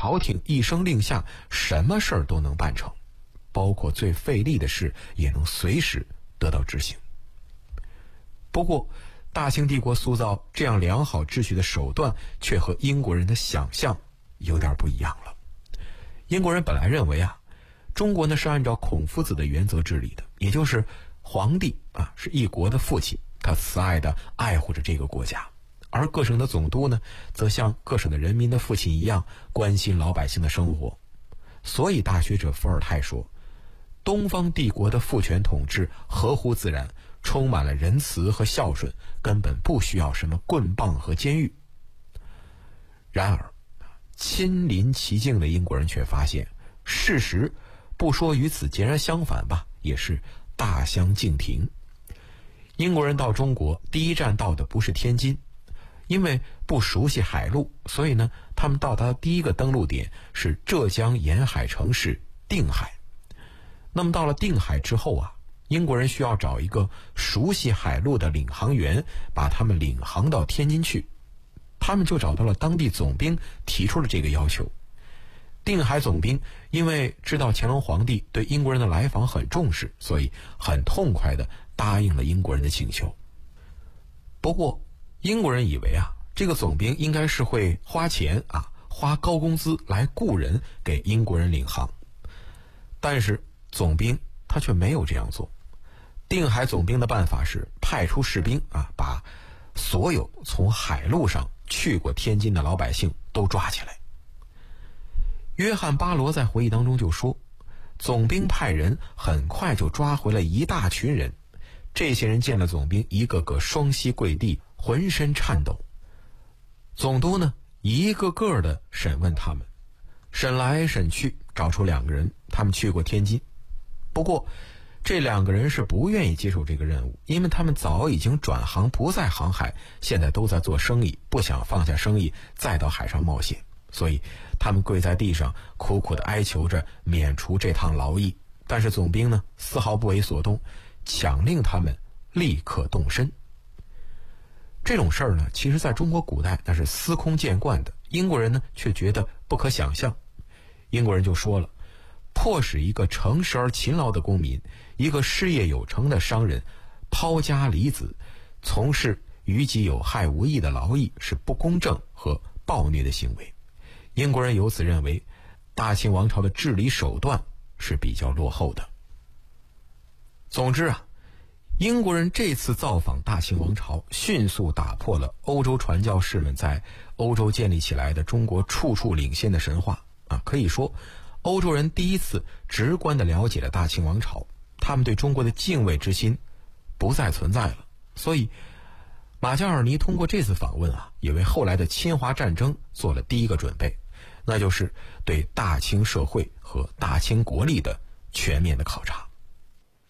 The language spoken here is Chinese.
朝廷一声令下，什么事儿都能办成，包括最费力的事也能随时得到执行。不过大清帝国塑造这样良好秩序的手段却和英国人的想象有点不一样了。英国人本来认为中国呢是按照孔夫子的原则治理的，也就是皇帝是一国的父亲，他慈爱的爱护着这个国家，而各省的总督呢则像各省的人民的父亲一样关心老百姓的生活。所以大学者伏尔泰说，东方帝国的父权统治合乎自然，充满了仁慈和孝顺，根本不需要什么棍棒和监狱。然而亲临其境的英国人却发现，事实不说与此截然相反吧，也是大相径庭。英国人到中国第一站到的不是天津，因为不熟悉海路，所以呢他们到达的第一个登陆点是浙江沿海城市定海。那么到了定海之后英国人需要找一个熟悉海路的领航员，把他们领航到天津去。他们就找到了当地总兵，提出了这个要求。定海总兵因为知道乾隆皇帝对英国人的来访很重视，所以很痛快地答应了英国人的请求。不过英国人以为这个总兵应该是会花钱花高工资来雇人给英国人领航，但是总兵他却没有这样做。定海总兵的办法是派出士兵把所有从海路上去过天津的老百姓都抓起来。约翰巴罗在回忆当中就说，总兵派人很快就抓回了一大群人，这些人见了总兵，一个个双膝跪地，浑身颤抖。总督呢一个个的审问他们，审来审去，找出2个人，他们去过天津。不过这2个人是不愿意接受这个任务，因为他们早已经转行不再航海，现在都在做生意，不想放下生意再到海上冒险，所以他们跪在地上苦苦地哀求着免除这趟劳役。但是总兵呢丝毫不为所动，强令他们立刻动身。这种事儿呢其实在中国古代那是司空见惯的，英国人呢却觉得不可想象。英国人就说了，迫使一个诚实而勤劳的公民，一个事业有成的商人抛家离子，从事于己有害无益的劳役，是不公正和暴虐的行为。英国人由此认为大清王朝的治理手段是比较落后的。总之英国人这次造访大清王朝，迅速打破了欧洲传教士们在欧洲建立起来的中国处处领先的神话可以说欧洲人第一次直观地了解了大清王朝，他们对中国的敬畏之心不再存在了。所以马加尔尼通过这次访问也为后来的侵华战争做了第一个准备，那就是对大清社会和大清国力的全面的考察。